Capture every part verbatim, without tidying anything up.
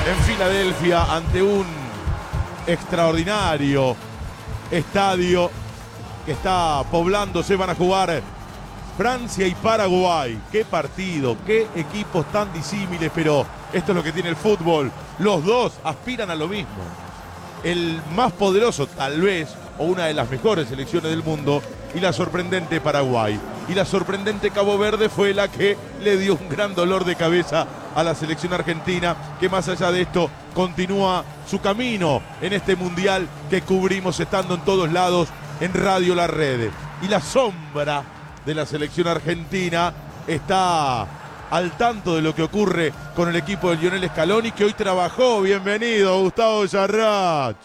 en Filadelfia ante un extraordinario estadio que está poblándose. Van a jugar Francia y Paraguay. Qué partido, qué equipos tan disímiles, pero esto es lo que tiene el fútbol. Los dos aspiran a lo mismo. El más poderoso, tal vez, o una de las mejores selecciones del mundo, y la sorprendente Paraguay. Y la sorprendente Cabo Verde fue la que le dio un gran dolor de cabeza a la selección argentina, que más allá de esto continúa su camino en este mundial que cubrimos estando en todos lados en Radio La Red. Y la sombra de la selección argentina está al tanto de lo que ocurre con el equipo de Lionel Scaloni, que hoy trabajó. Bienvenido, Gustavo Yarrach.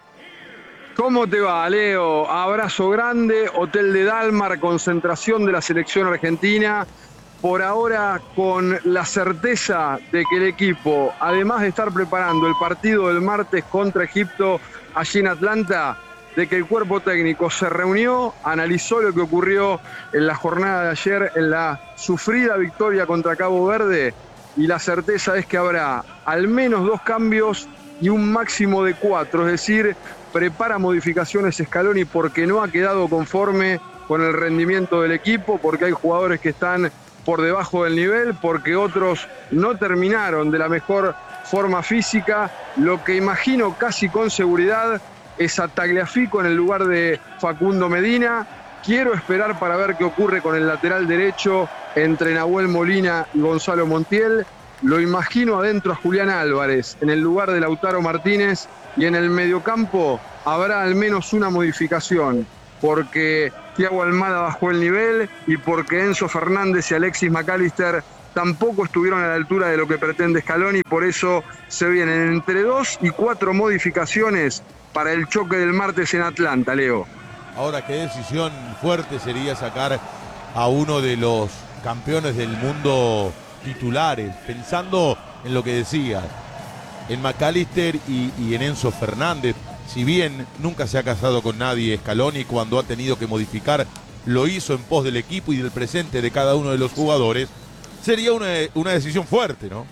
¿Cómo te va, Leo? Abrazo grande, Hotel de Dalmar, concentración de la selección argentina. Por ahora, con la certeza de que el equipo, además de estar preparando el partido del martes contra Egipto allí en Atlanta, de que el cuerpo técnico se reunió, analizó lo que ocurrió en la jornada de ayer, en la sufrida victoria contra Cabo Verde, y la certeza es que habrá al menos dos cambios y un máximo de cuatro, es decir, prepara modificaciones Scaloni porque no ha quedado conforme con el rendimiento del equipo, porque hay jugadores que están por debajo del nivel, porque otros no terminaron de la mejor forma física. Lo que imagino casi con seguridad es a Tagliafico en el lugar de Facundo Medina. Quiero esperar para ver qué ocurre con el lateral derecho entre Nahuel Molina y Gonzalo Montiel. Lo imagino adentro a Julián Álvarez en el lugar de Lautaro Martínez, y en el mediocampo habrá al menos una modificación, porque Thiago Almada bajó el nivel y porque Enzo Fernández y Alexis McAllister tampoco estuvieron a la altura de lo que pretende Scaloni. Por eso se vienen entre dos y cuatro modificaciones para el choque del martes en Atlanta, Leo. Ahora, qué decisión fuerte sería sacar a uno de los campeones del mundo titulares, pensando en lo que decías, en McAllister y, y en Enzo Fernández. Si bien nunca se ha casado con nadie Scaloni, cuando ha tenido que modificar, lo hizo en pos del equipo y del presente de cada uno de los jugadores. Sería una, una decisión fuerte, ¿no?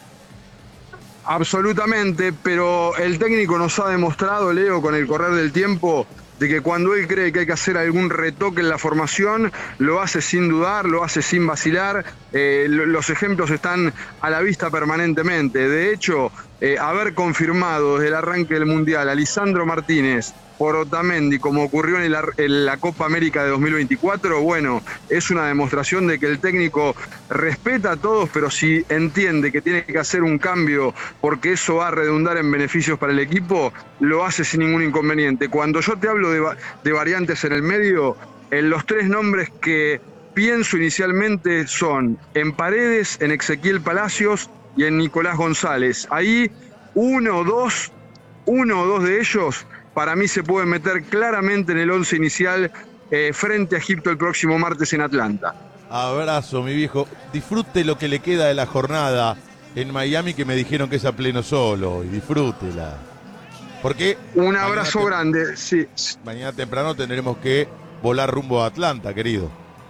Absolutamente, pero el técnico nos ha demostrado, Leo, con el correr del tiempo, de que cuando él cree que hay que hacer algún retoque en la formación, lo hace sin dudar, lo hace sin vacilar. Eh, los ejemplos están a la vista permanentemente. De hecho, eh, haber confirmado desde el arranque del Mundial a Lisandro Martínez por Otamendi, como ocurrió en, el, en la Copa América de dos mil veinticuatro, bueno, es una demostración de que el técnico respeta a todos, pero si entiende que tiene que hacer un cambio porque eso va a redundar en beneficios para el equipo, lo hace sin ningún inconveniente. Cuando yo te hablo de, de variantes en el medio, en los tres nombres que pienso inicialmente son en Paredes, en Ezequiel Palacios y en Nicolás González. Ahí uno o dos, uno o dos de ellos para mí se pueden meter claramente en el once inicial eh, frente a Egipto el próximo martes en Atlanta. Abrazo, mi viejo. Disfrute lo que le queda de la jornada en Miami, que me dijeron que es a pleno solo, y disfrútela. Porque un abrazo tem- grande, sí. Mañana temprano tendremos que volar rumbo a Atlanta, querido.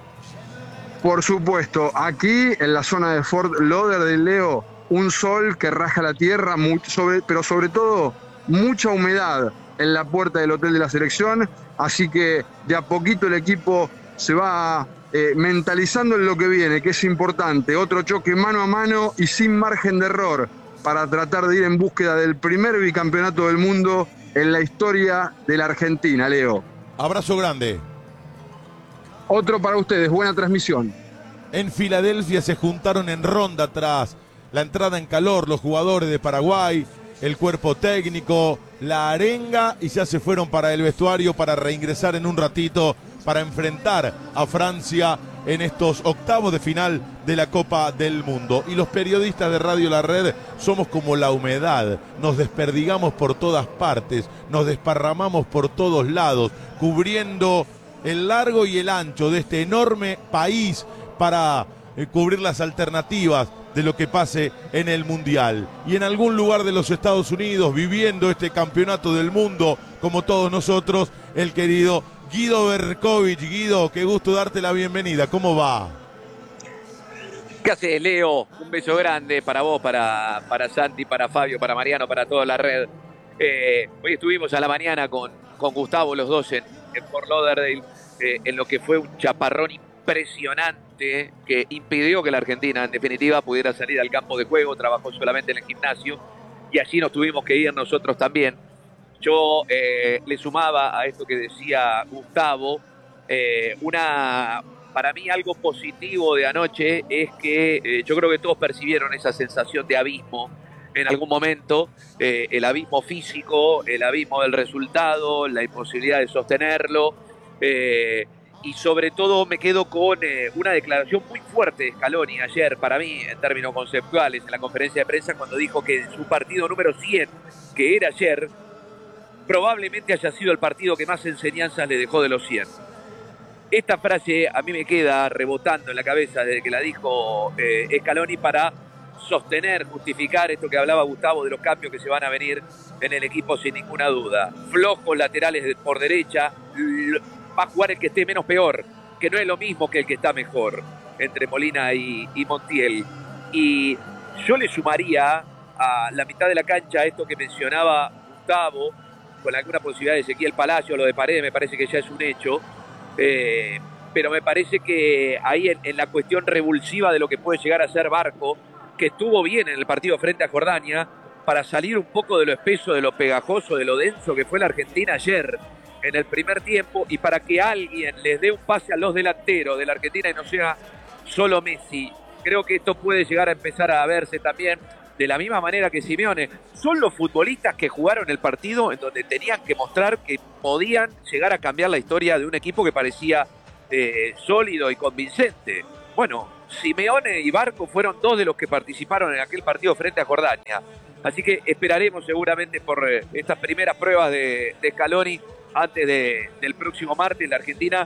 Por supuesto, aquí en la zona de Fort Lauderdale, Leo, un sol que raja la tierra, muy, sobre, pero sobre todo mucha humedad en la puerta del hotel de la selección, así que de a poquito el equipo se va eh, mentalizando en lo que viene, que es importante. Otro choque mano a mano y sin margen de error para tratar de ir en búsqueda del primer bicampeonato del mundo en la historia de la Argentina, Leo. Abrazo grande. Otro para ustedes, buena transmisión. En Filadelfia se juntaron en ronda tras la entrada en calor los jugadores de Paraguay, el cuerpo técnico, la arenga, y ya se fueron para el vestuario para reingresar en un ratito para enfrentar a Francia en estos octavos de final de la Copa del Mundo. Y los periodistas de Radio La Red somos como la humedad, nos desperdigamos por todas partes, nos desparramamos por todos lados, cubriendo el largo y el ancho de este enorme país para eh, cubrir las alternativas de lo que pase en el Mundial. Y en algún lugar de los Estados Unidos, viviendo este campeonato del mundo, como todos nosotros, el querido Guido Berkovich. Guido, qué gusto darte la bienvenida. ¿Cómo va? ¿Qué haces, Leo? Un beso grande para vos, para, para Santi, para Fabio, para Mariano, para toda la red. Eh, hoy estuvimos a la mañana con, con Gustavo, los dos en, en Fort Lauderdale, eh, en lo que fue un chaparrón impresionante que impidió que la Argentina, en definitiva, pudiera salir al campo de juego. Trabajó solamente en el gimnasio y allí nos tuvimos que ir nosotros también. Yo eh, le sumaba a esto que decía Gustavo, eh, una... Para mí algo positivo de anoche es que eh, yo creo que todos percibieron esa sensación de abismo en algún momento, eh, el abismo físico, el abismo del resultado, la imposibilidad de sostenerlo, eh, y sobre todo me quedo con eh, una declaración muy fuerte de Scaloni ayer, para mí, en términos conceptuales, en la conferencia de prensa, cuando dijo que en su partido número cien, que era ayer, probablemente haya sido el partido que más enseñanzas le dejó de los cien. Esta frase a mí me queda rebotando en la cabeza desde que la dijo eh, Scaloni para sostener, justificar esto que hablaba Gustavo de los cambios que se van a venir en el equipo sin ninguna duda. Flojos laterales por derecha, va a jugar el que esté menos peor, que no es lo mismo que el que está mejor, entre Molina y, y Montiel. Y yo le sumaría a la mitad de la cancha esto que mencionaba Gustavo, con alguna posibilidad de Ezequiel Palacio, lo de Paredes me parece que ya es un hecho. Eh, pero me parece que ahí en, en la cuestión revulsiva de lo que puede llegar a ser Barco, que estuvo bien en el partido frente a Jordania, para salir un poco de lo espeso, de lo pegajoso, de lo denso que fue la Argentina ayer en el primer tiempo, y para que alguien les dé un pase a los delanteros de la Argentina y no sea solo Messi. Creo que esto puede llegar a empezar a verse también de la misma manera que Simeone. Son los futbolistas que jugaron el partido en donde tenían que mostrar que podían llegar a cambiar la historia de un equipo que parecía eh, sólido y convincente. Bueno, Simeone y Barco fueron dos de los que participaron en aquel partido frente a Jordania. Así que esperaremos seguramente por eh, estas primeras pruebas de, de Scaloni antes de, del próximo martes. La Argentina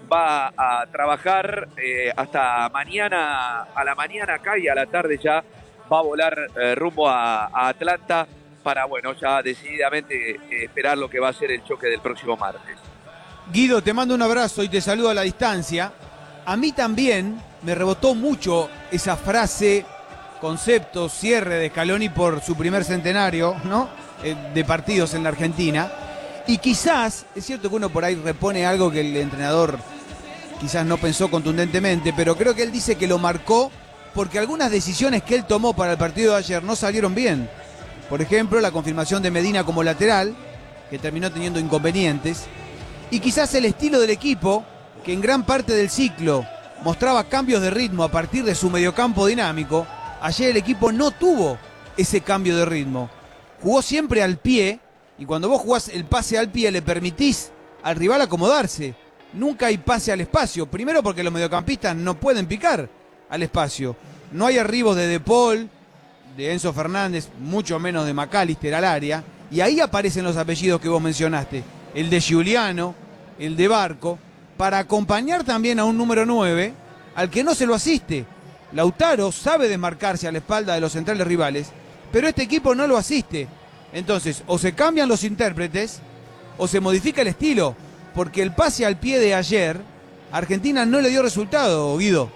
va a trabajar eh, hasta mañana, a la mañana acá, y a la tarde ya va a volar eh, rumbo a, a Atlanta para, bueno, ya decididamente eh, esperar lo que va a ser el choque del próximo martes. Guido, te mando un abrazo y te saludo a la distancia. A mí también me rebotó mucho esa frase, concepto, cierre de Scaloni por su primer centenario, ¿no? Eh, de partidos en la Argentina. Y quizás, es cierto que uno por ahí repone algo que el entrenador quizás no pensó contundentemente, pero creo que él dice que lo marcó porque algunas decisiones que él tomó para el partido de ayer no salieron bien. Por ejemplo, la confirmación de Medina como lateral, que terminó teniendo inconvenientes. Y quizás el estilo del equipo, que en gran parte del ciclo mostraba cambios de ritmo a partir de su mediocampo dinámico. Ayer el equipo no tuvo ese cambio de ritmo. Jugó siempre al pie, y cuando vos jugás el pase al pie le permitís al rival acomodarse. Nunca hay pase al espacio. Primero porque los mediocampistas no pueden picar al espacio. No hay arribos de De Paul, de Enzo Fernández, mucho menos de McAllister al área. Y ahí aparecen los apellidos que vos mencionaste. El de Giuliano, el de Barco, para acompañar también a un número nueve, al que no se lo asiste. Lautaro sabe desmarcarse a la espalda de los centrales rivales, pero este equipo no lo asiste. Entonces, o se cambian los intérpretes, o se modifica el estilo, porque el pase al pie de ayer, Argentina no le dio resultado, Guido.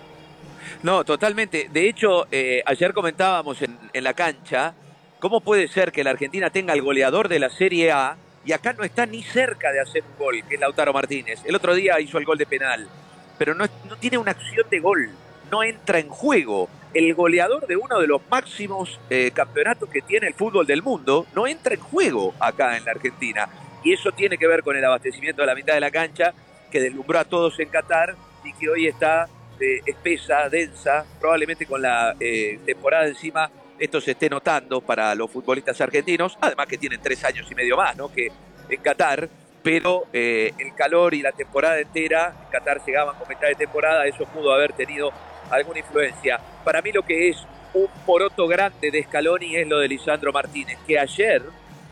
No, totalmente. De hecho, eh, ayer comentábamos en, en la cancha cómo puede ser que la Argentina tenga el goleador de la Serie A y acá no está ni cerca de hacer un gol, que es Lautaro Martínez. El otro día hizo el gol de penal, pero no, no tiene una acción de gol, no entra en juego. El goleador de uno de los máximos eh, campeonatos que tiene el fútbol del mundo no entra en juego acá en la Argentina. Y eso tiene que ver con el abastecimiento de la mitad de la cancha, que deslumbró a todos en Qatar y que hoy está eh, espesa, densa, probablemente con la eh, temporada encima esto se esté notando para los futbolistas argentinos, además que tienen tres años y medio más, ¿no?, que en Qatar, pero eh, el calor y la temporada entera, en Qatar llegaban con mitad de temporada, eso pudo haber tenido alguna influencia. Para mí lo que es un poroto grande de Scaloni es lo de Lisandro Martínez, que ayer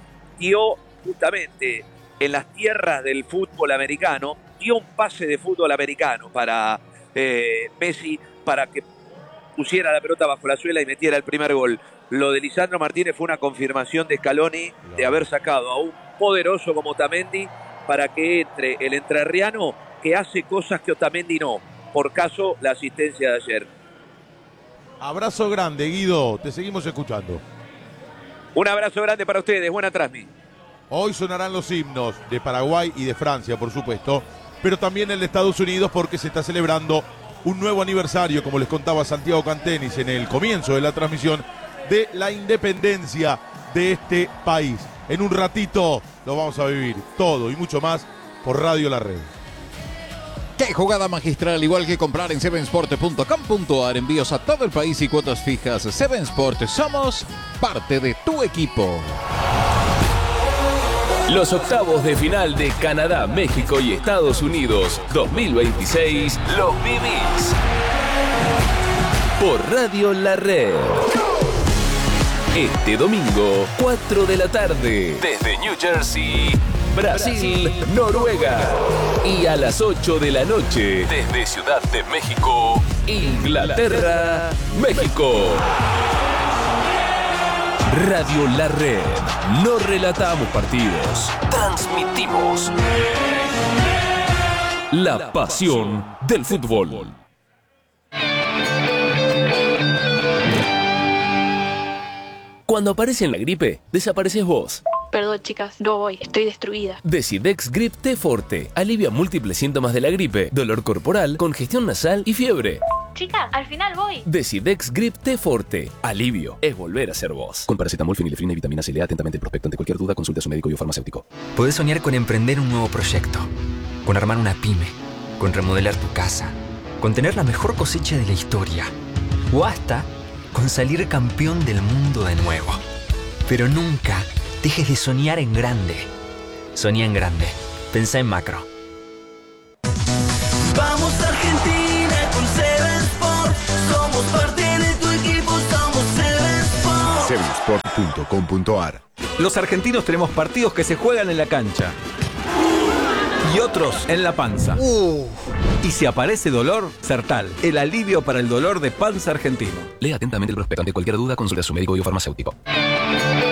dio justamente en las tierras del fútbol americano, dio un pase de fútbol americano para eh, Messi, para que pusiera la pelota bajo la suela y metiera el primer gol. Lo de Lisandro Martínez fue una confirmación de Scaloni de haber sacado a un poderoso como Otamendi para que entre el entrerriano, que hace cosas que Otamendi no, por caso la asistencia de ayer. Abrazo grande, Guido. Te seguimos escuchando. Un abrazo grande para ustedes. Buena transmi. Hoy sonarán los himnos de Paraguay y de Francia, por supuesto, pero también el de Estados Unidos porque se está celebrando un nuevo aniversario, como les contaba Santiago Cantenis en el comienzo de la transmisión, de la independencia de este país. En un ratito lo vamos a vivir todo y mucho más por Radio La Red. ¡Qué jugada magistral! Igual que comprar en seven sport punto com punto a r, envíos a todo el país y cuotas fijas. Seven Sport, somos parte de tu equipo. Los octavos de final de Canadá, México y Estados Unidos dos mil veintiséis los vivís por Radio La Red. Este domingo, cuatro de la tarde, desde New Jersey, Brasil, Noruega. Y a las ocho de la noche, desde Ciudad de México, Inglaterra, México. Radio La Red. No relatamos partidos, transmitimos la pasión del fútbol. Cuando aparece en la gripe, desapareces vos. Perdón, chicas, no voy, estoy destruida. Decidex Grip T Forte alivia múltiples síntomas de la gripe, dolor corporal, congestión nasal y fiebre. Chica, al final voy. Decidex Grip T Forte. Alivio es volver a ser vos. Con paracetamol, fenilefrina y vitamina C. Lea atentamente el prospecto. Ante cualquier duda, consulte a su médico y o farmacéutico. Podés soñar con emprender un nuevo proyecto, con armar una pyme, con remodelar tu casa, con tener la mejor cosecha de la historia, o hasta con salir campeón del mundo de nuevo. Pero nunca dejes de soñar en grande. Soñá en grande. Pensá en macro. Vamos Argentina con seven sport. Somos parte de tu equipo, somos seven sport. seven sport punto com punto a r. Los argentinos tenemos partidos que se juegan en la cancha y otros en la panza. Uh. Y si aparece dolor, Sertal, el alivio para el dolor de panza argentino. Lea atentamente el prospecto. Ante cualquier duda, consulte a su médico y o farmacéutico.